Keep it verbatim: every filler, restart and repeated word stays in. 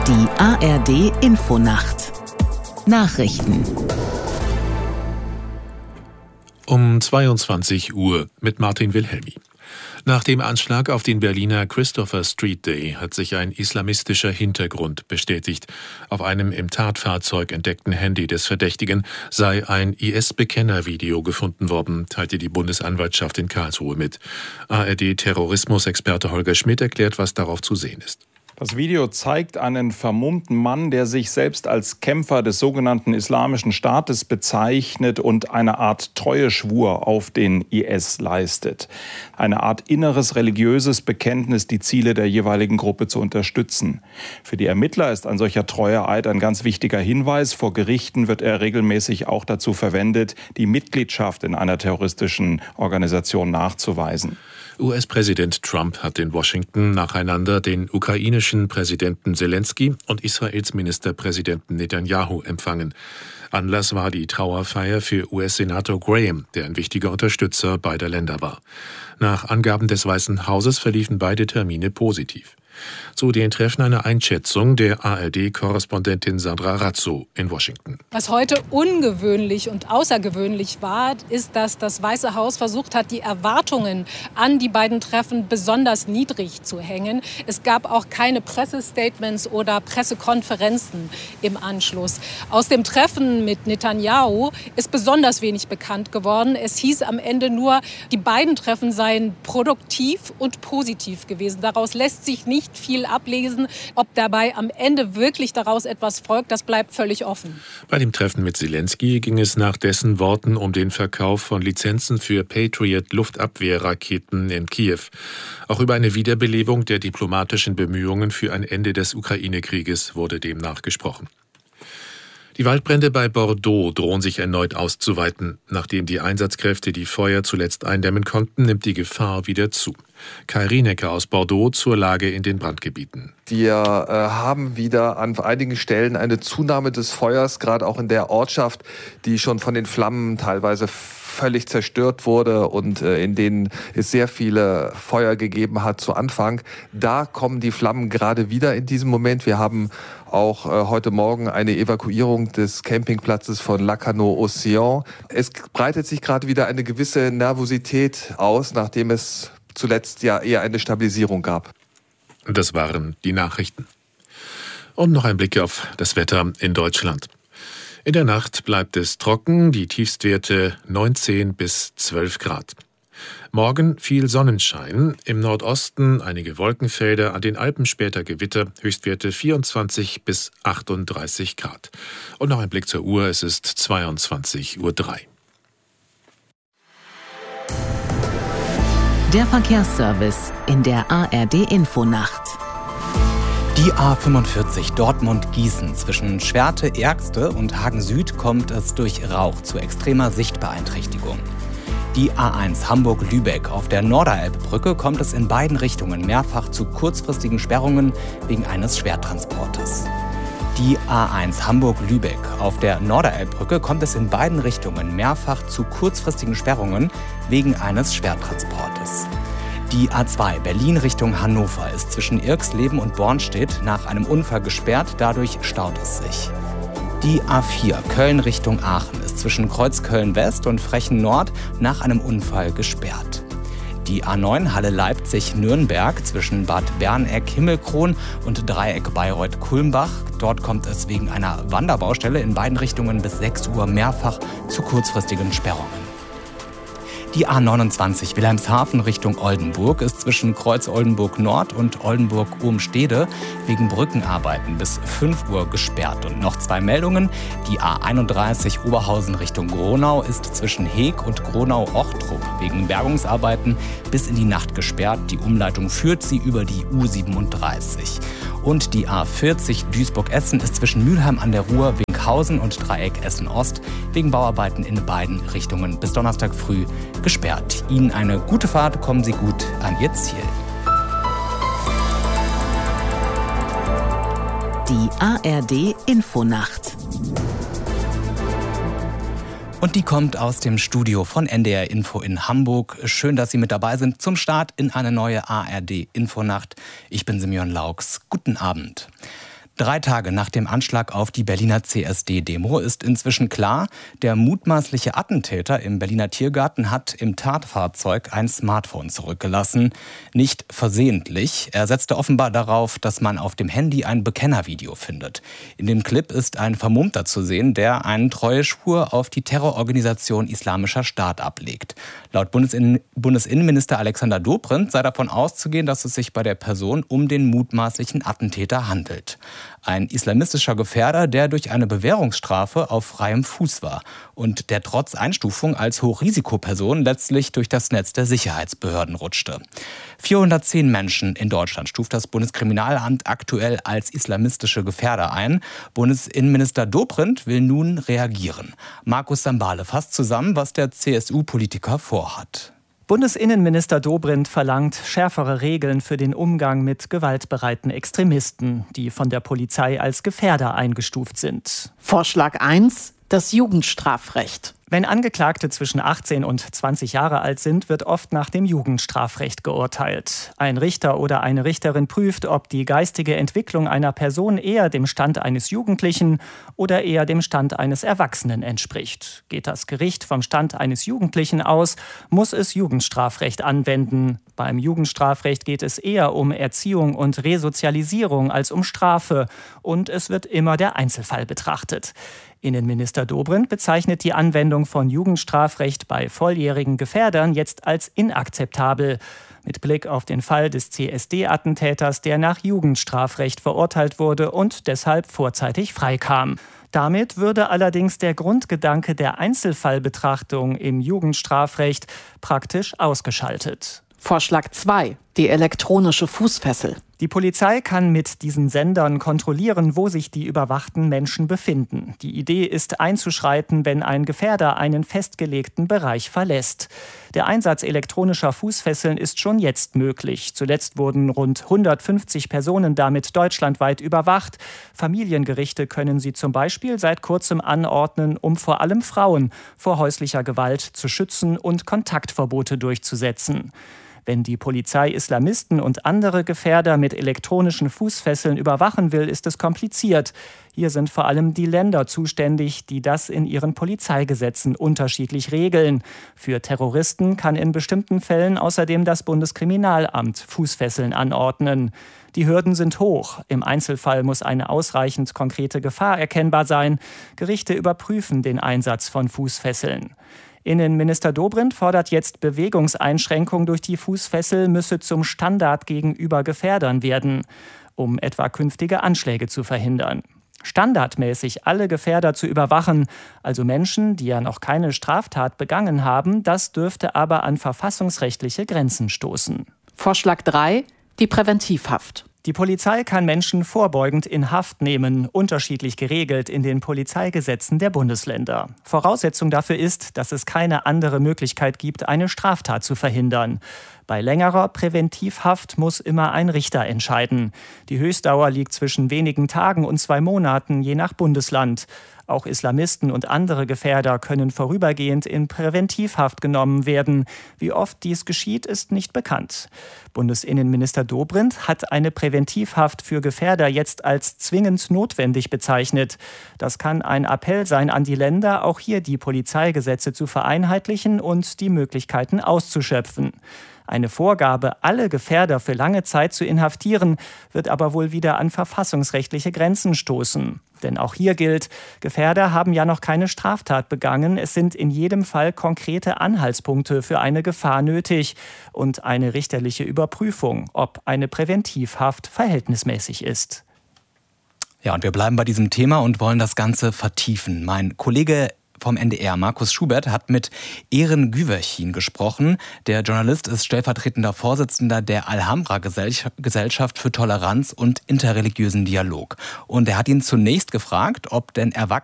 Die A R D Infonacht Nachrichten um zweiundzwanzig Uhr mit Martin Wilhelmi. Nach dem Anschlag auf den Berliner Christopher Street Day hat sich ein islamistischer Hintergrund bestätigt. Auf einem im Tatfahrzeug entdeckten Handy des Verdächtigen sei ein I S-Bekenner-Video gefunden worden, teilte die Bundesanwaltschaft in Karlsruhe mit. A R D-Terrorismusexperte Holger Schmidt erklärt, was darauf zu sehen ist. Das Video zeigt einen vermummten Mann, der sich selbst als Kämpfer des sogenannten Islamischen Staates bezeichnet und eine Art Treueschwur auf den I S leistet. Eine Art inneres religiöses Bekenntnis, die Ziele der jeweiligen Gruppe zu unterstützen. Für die Ermittler ist ein solcher Treueeid ein ganz wichtiger Hinweis. Vor Gerichten wird er regelmäßig auch dazu verwendet, die Mitgliedschaft in einer terroristischen Organisation nachzuweisen. U S-Präsident Trump hat in Washington nacheinander den ukrainischen Präsidenten Selensky und Israels Ministerpräsidenten Netanyahu empfangen. Anlass war die Trauerfeier für U S-Senator Graham, der ein wichtiger Unterstützer beider Länder war. Nach Angaben des Weißen Hauses verliefen beide Termine positiv. Zu den Treffen eine Einschätzung der A R D-Korrespondentin Sandra Razzo in Washington. Was heute ungewöhnlich und außergewöhnlich war, ist, dass das Weiße Haus versucht hat, die Erwartungen an die beiden Treffen besonders niedrig zu hängen. Es gab auch keine Pressestatements oder Pressekonferenzen im Anschluss. Aus dem Treffen mit Netanyahu ist besonders wenig bekannt geworden. Es hieß am Ende nur, die beiden Treffen seien produktiv und positiv gewesen. Daraus lässt sich nicht viel ablesen. Ob dabei am Ende wirklich daraus etwas folgt, das bleibt völlig offen. Bei dem Treffen mit Selensky ging es nach dessen Worten um den Verkauf von Lizenzen für Patriot-Luftabwehrraketen in Kiew. Auch über eine Wiederbelebung der diplomatischen Bemühungen für ein Ende des Ukraine-Krieges wurde demnach gesprochen. Die Waldbrände bei Bordeaux drohen sich erneut auszuweiten. Nachdem die Einsatzkräfte die Feuer zuletzt eindämmen konnten, nimmt die Gefahr wieder zu. Kai Rienecker aus Bordeaux zur Lage in den Brandgebieten. Wir äh, haben wieder an einigen Stellen eine Zunahme des Feuers, gerade auch in der Ortschaft, die schon von den Flammen teilweise völlig zerstört wurde und äh, in denen es sehr viele Feuer gegeben hat zu Anfang. Da kommen die Flammen gerade wieder in diesem Moment. Wir haben auch äh, heute Morgen eine Evakuierung des Campingplatzes von Lacanau-Océan. Es breitet sich gerade wieder eine gewisse Nervosität aus, nachdem es zuletzt ja eher eine Stabilisierung gab. Das waren die Nachrichten. Und noch ein Blick auf das Wetter in Deutschland. In der Nacht bleibt es trocken, die Tiefstwerte neunzehn bis zwölf Grad. Morgen viel Sonnenschein, im Nordosten einige Wolkenfelder, an den Alpen später Gewitter, Höchstwerte vierundzwanzig bis achtunddreißig Grad. Und noch ein Blick zur Uhr, es ist zweiundzwanzig Uhr drei. Der Verkehrsservice in der A R D Infonacht. Die A fünfundvierzig Dortmund-Gießen zwischen Schwerte-Ergste und Hagen-Süd kommt es durch Rauch zu extremer Sichtbeeinträchtigung. Die A eins Hamburg-Lübeck auf der Norderelbbrücke kommt es in beiden Richtungen mehrfach zu kurzfristigen Sperrungen wegen eines Schwertransportes. Die A eins Hamburg-Lübeck auf der Norderelbbrücke kommt es in beiden Richtungen mehrfach zu kurzfristigen Sperrungen wegen eines Schwertransportes. Die A zwei Berlin Richtung Hannover ist zwischen Irxleben und Bornstedt nach einem Unfall gesperrt, dadurch staut es sich. Die A vier Köln Richtung Aachen ist zwischen Kreuzköln West und Frechen Nord nach einem Unfall gesperrt. Die A neun Halle Leipzig-Nürnberg zwischen Bad Berneck-Himmelkron und Dreieck Bayreuth-Kulmbach. Dort kommt es wegen einer Wanderbaustelle in beiden Richtungen bis sechs Uhr mehrfach zu kurzfristigen Sperrungen. Die A neunundzwanzig Wilhelmshaven Richtung Oldenburg ist zwischen Kreuz Oldenburg Nord und Oldenburg-Ohm-Stede wegen Brückenarbeiten bis fünf Uhr gesperrt. Und noch zwei Meldungen. Die A einunddreißig Oberhausen Richtung Gronau ist zwischen Heeg und Gronau-Ochtrup wegen Bergungsarbeiten bis in die Nacht gesperrt. Die Umleitung führt sie über die U siebenunddreißig. Und die A vierzig Duisburg-Essen ist zwischen Mülheim an der Ruhr, Winkhausen und Dreieck Essen-Ost wegen Bauarbeiten in beiden Richtungen bis Donnerstag früh gesperrt. Ihnen eine gute Fahrt, kommen Sie gut an Ihr Ziel. Die A R D Infonacht. Und die kommt aus dem Studio von N D R Info in Hamburg. Schön, dass Sie mit dabei sind zum Start in eine neue A R D Infonacht. Ich bin Simeon Laux. Guten Abend. Drei Tage nach dem Anschlag auf die Berliner C S D-Demo ist inzwischen klar, der mutmaßliche Attentäter im Berliner Tiergarten hat im Tatfahrzeug ein Smartphone zurückgelassen. Nicht versehentlich. Er setzte offenbar darauf, dass man auf dem Handy ein Bekennervideo findet. In dem Clip ist ein Vermummter zu sehen, der einen Treueschwur auf die Terrororganisation Islamischer Staat ablegt. Laut Bundesin- Bundesinnenminister Alexander Dobrindt sei davon auszugehen, dass es sich bei der Person um den mutmaßlichen Attentäter handelt. Ein islamistischer Gefährder, der durch eine Bewährungsstrafe auf freiem Fuß war und der trotz Einstufung als Hochrisikoperson letztlich durch das Netz der Sicherheitsbehörden rutschte. vierhundertzehn Menschen in Deutschland stuft das Bundeskriminalamt aktuell als islamistische Gefährder ein. Bundesinnenminister Dobrindt will nun reagieren. Markus Sambale fasst zusammen, was der C S U-Politiker vorhat. Bundesinnenminister Dobrindt verlangt schärfere Regeln für den Umgang mit gewaltbereiten Extremisten, die von der Polizei als Gefährder eingestuft sind. Vorschlag eins: das Jugendstrafrecht. Wenn Angeklagte zwischen achtzehn und zwanzig Jahre alt sind, wird oft nach dem Jugendstrafrecht geurteilt. Ein Richter oder eine Richterin prüft, ob die geistige Entwicklung einer Person eher dem Stand eines Jugendlichen oder eher dem Stand eines Erwachsenen entspricht. Geht das Gericht vom Stand eines Jugendlichen aus, muss es Jugendstrafrecht anwenden. Beim Jugendstrafrecht geht es eher um Erziehung und Resozialisierung als um Strafe. Und es wird immer der Einzelfall betrachtet. Innenminister Dobrindt bezeichnet die Anwendung von Jugendstrafrecht bei volljährigen Gefährdern jetzt als inakzeptabel. Mit Blick auf den Fall des C S D-Attentäters, der nach Jugendstrafrecht verurteilt wurde und deshalb vorzeitig freikam. Damit würde allerdings der Grundgedanke der Einzelfallbetrachtung im Jugendstrafrecht praktisch ausgeschaltet. Vorschlag zwei: die elektronische Fußfessel. Die Polizei kann mit diesen Sendern kontrollieren, wo sich die überwachten Menschen befinden. Die Idee ist, einzuschreiten, wenn ein Gefährder einen festgelegten Bereich verlässt. Der Einsatz elektronischer Fußfesseln ist schon jetzt möglich. Zuletzt wurden rund hundertfünfzig Personen damit deutschlandweit überwacht. Familiengerichte können sie zum Beispiel seit kurzem anordnen, um vor allem Frauen vor häuslicher Gewalt zu schützen und Kontaktverbote durchzusetzen. Wenn die Polizei Islamisten und andere Gefährder mit elektronischen Fußfesseln überwachen will, ist es kompliziert. Hier sind vor allem die Länder zuständig, die das in ihren Polizeigesetzen unterschiedlich regeln. Für Terroristen kann in bestimmten Fällen außerdem das Bundeskriminalamt Fußfesseln anordnen. Die Hürden sind hoch. Im Einzelfall muss eine ausreichend konkrete Gefahr erkennbar sein. Gerichte überprüfen den Einsatz von Fußfesseln. Innenminister Dobrindt fordert jetzt, Bewegungseinschränkung durch die Fußfessel müsse zum Standard gegenüber Gefährdern werden, um etwa künftige Anschläge zu verhindern. Standardmäßig alle Gefährder zu überwachen, also Menschen, die ja noch keine Straftat begangen haben, das dürfte aber an verfassungsrechtliche Grenzen stoßen. Vorschlag drei: die Präventivhaft. Die Polizei kann Menschen vorbeugend in Haft nehmen, unterschiedlich geregelt in den Polizeigesetzen der Bundesländer. Voraussetzung dafür ist, dass es keine andere Möglichkeit gibt, eine Straftat zu verhindern. Bei längerer Präventivhaft muss immer ein Richter entscheiden. Die Höchstdauer liegt zwischen wenigen Tagen und zwei Monaten, je nach Bundesland. Auch Islamisten und andere Gefährder können vorübergehend in Präventivhaft genommen werden. Wie oft dies geschieht, ist nicht bekannt. Bundesinnenminister Dobrindt hat eine Präventivhaft für Gefährder jetzt als zwingend notwendig bezeichnet. Das kann ein Appell sein an die Länder, auch hier die Polizeigesetze zu vereinheitlichen und die Möglichkeiten auszuschöpfen. Eine Vorgabe, alle Gefährder für lange Zeit zu inhaftieren, wird aber wohl wieder an verfassungsrechtliche Grenzen stoßen. Denn auch hier gilt, Gefährder haben ja noch keine Straftat begangen. Es sind in jedem Fall konkrete Anhaltspunkte für eine Gefahr nötig und eine richterliche Überprüfung, ob eine Präventivhaft verhältnismäßig ist. Ja, und wir bleiben bei diesem Thema und wollen das Ganze vertiefen. Mein Kollege vom N D R, Markus Schubert, hat mit Eren Güvercin gesprochen. Der Journalist ist stellvertretender Vorsitzender der Alhambra-Gesellschaft für Toleranz und interreligiösen Dialog. Und er hat ihn zunächst gefragt, ob denn Erwachsene